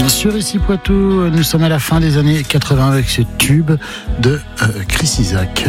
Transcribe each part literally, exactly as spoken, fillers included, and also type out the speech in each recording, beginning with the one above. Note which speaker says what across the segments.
Speaker 1: Sur Ici Poitou, nous sommes à la fin des années quatre-vingts avec ce tube de euh, Chris Isaak.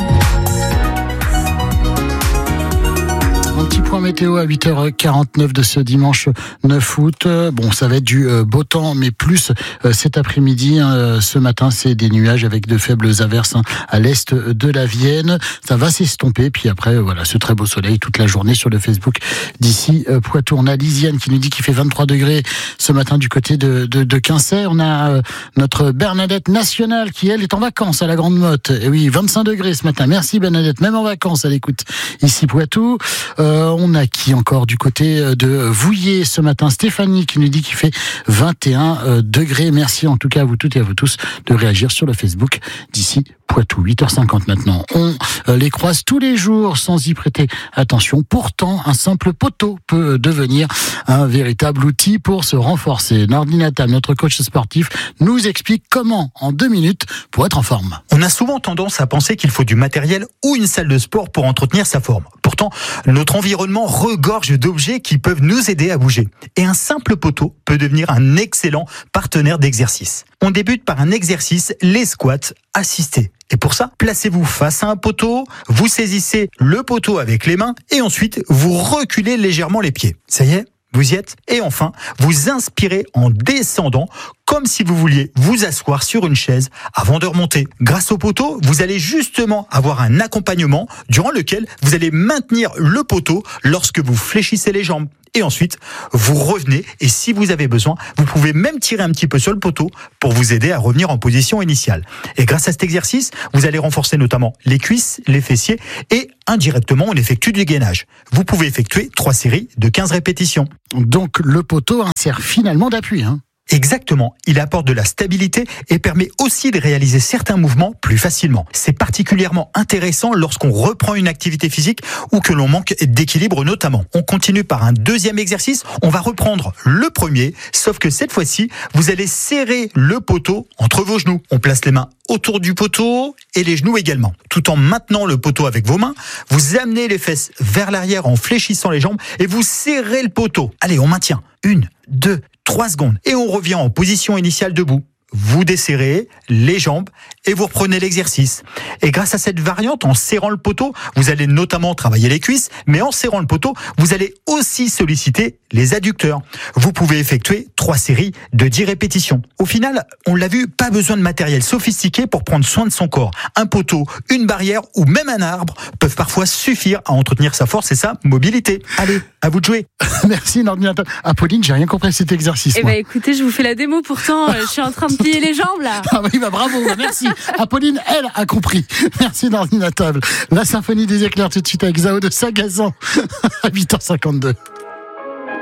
Speaker 1: Un petit point météo à huit heures quarante-neuf de ce dimanche neuf août. Bon, ça va être du beau temps, mais plus cet après-midi. Ce matin, c'est des nuages avec de faibles averses à l'est de la Vienne. Ça va s'estomper. Puis après, voilà, ce très beau soleil toute la journée sur le Facebook d'Ici Poitou. On a Lisiane qui nous dit qu'il fait vingt-trois degrés ce matin du côté de, de, de Quincey. On a notre Bernadette Nationale qui, elle, est en vacances à la Grande Motte. Et oui, vingt-cinq degrés ce matin. Merci Bernadette, même en vacances, elle écoute Ici Poitou. Euh, on a qui encore du côté de Vouillé ce matin? Stéphanie qui nous dit qu'il fait vingt et un degrés. Merci en tout cas à vous toutes et à vous tous de réagir sur le Facebook d'Ici Poitou. huit heures cinquante maintenant. On les croise tous les jours sans y prêter attention. Pourtant, un simple poteau peut devenir un véritable outil pour se renforcer. Nordine Nathalie, notre coach sportif, nous explique comment, en deux minutes, pour être en forme.
Speaker 2: On a souvent tendance à penser qu'il faut du matériel ou une salle de sport pour entretenir sa forme. Pourtant, notre environnement regorge d'objets qui peuvent nous aider à bouger. Et un simple poteau peut devenir un excellent partenaire d'exercice. On débute par un exercice, les squats assistés. Et pour ça, placez-vous face à un poteau, vous saisissez le poteau avec les mains et ensuite vous reculez légèrement les pieds. Ça y est, vous y êtes. Et enfin, vous inspirez en descendant comme si vous vouliez vous asseoir sur une chaise avant de remonter. Grâce au poteau, vous allez justement avoir un accompagnement durant lequel vous allez maintenir le poteau lorsque vous fléchissez les jambes. Et ensuite, vous revenez et si vous avez besoin, vous pouvez même tirer un petit peu sur le poteau pour vous aider à revenir en position initiale. Et grâce à cet exercice, vous allez renforcer notamment les cuisses, les fessiers et indirectement, on effectue du gainage. Vous pouvez effectuer trois séries de quinze répétitions.
Speaker 1: Donc le poteau sert finalement d'appui, hein.
Speaker 2: Exactement, il apporte de la stabilité et permet aussi de réaliser certains mouvements plus facilement. C'est particulièrement intéressant lorsqu'on reprend une activité physique ou que l'on manque d'équilibre notamment. On continue par un deuxième exercice, on va reprendre le premier, sauf que cette fois-ci, vous allez serrer le poteau entre vos genoux. On place les mains autour du poteau et les genoux également. Tout en maintenant le poteau avec vos mains, vous amenez les fesses vers l'arrière en fléchissant les jambes et vous serrez le poteau. Allez, on maintient. Une, deux, trois secondes. Et on revient en position initiale debout. Vous desserrez les jambes et vous reprenez l'exercice. Et grâce à cette variante, en serrant le poteau, vous allez notamment travailler les cuisses, mais en serrant le poteau, vous allez aussi solliciter les adducteurs. Vous pouvez effectuer trois séries de dix répétitions. Au final, on l'a vu, pas besoin de matériel sophistiqué pour prendre soin de son corps. Un poteau, une barrière ou même un arbre peuvent parfois suffire à entretenir sa force et sa mobilité. Allez, à vous de jouer.
Speaker 1: Merci Nordine. Apolline, j'ai rien compris à cet exercice.
Speaker 3: Eh ben écoutez, je vous fais la démo pourtant, je suis en train de plier les jambes là.
Speaker 1: Ah oui, bah bravo, merci. Apolline, elle, a compris. Merci Nordine Nathalie. La symphonie des éclairs tout de suite avec Zao de Sagazan à huit heures cinquante-deux.